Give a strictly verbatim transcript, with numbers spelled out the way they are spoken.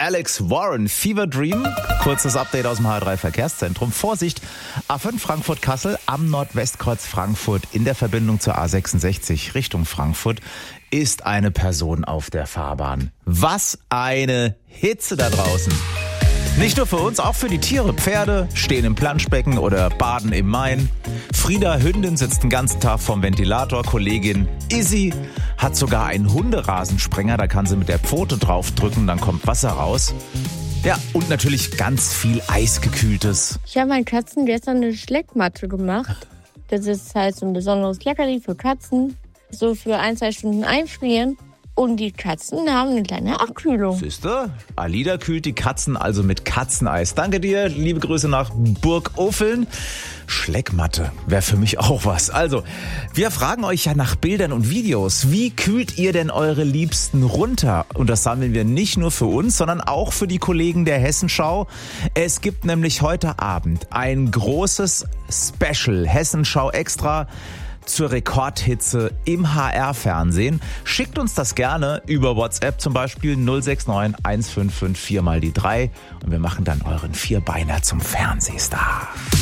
Alex Warren, Fever Dream. Kurzes Update aus dem H drei Verkehrszentrum. Vorsicht, A fünf Frankfurt-Kassel am Nordwestkreuz Frankfurt in der Verbindung zur A sechsundsechzig Richtung Frankfurt ist eine Person auf der Fahrbahn. Was eine Hitze da draußen. Nicht nur für uns, auch für die Tiere. Pferde stehen im Planschbecken oder baden im Main. Frieda Hündin sitzt den ganzen Tag vorm Ventilator. Kollegin Izzy hat sogar einen Hunderasensprenger. Da kann sie mit der Pfote draufdrücken, dann kommt Wasser raus. Ja, und natürlich ganz viel Eisgekühltes. Ich habe meinen Katzen gestern eine Schleckmatte gemacht. Das ist halt so ein besonderes Leckerli für Katzen. So für ein, zwei Stunden einfrieren. Und die Katzen haben eine kleine Abkühlung. Siehste? Alida kühlt die Katzen also mit Katzeneis. Danke dir, liebe Grüße nach Burguffeln. Schleckmatte wäre für mich auch was. Also, wir fragen euch ja nach Bildern und Videos. Wie kühlt ihr denn eure Liebsten runter? Und das sammeln wir nicht nur für uns, sondern auch für die Kollegen der Hessenschau. Es gibt nämlich heute Abend ein großes Special Hessenschau Extra zur Rekordhitze im H R-Fernsehen. Schickt uns das gerne über WhatsApp, zum Beispiel null sechs neun eins fünf fünf vier mal die drei und wir machen dann euren Vierbeiner zum Fernsehstar.